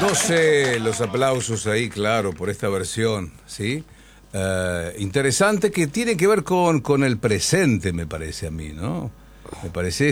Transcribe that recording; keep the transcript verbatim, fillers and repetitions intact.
José, los aplausos ahí, claro, por esta versión, ¿sí? Uh, interesante, que tiene que ver con, con el presente, me parece a mí, ¿no? Me parece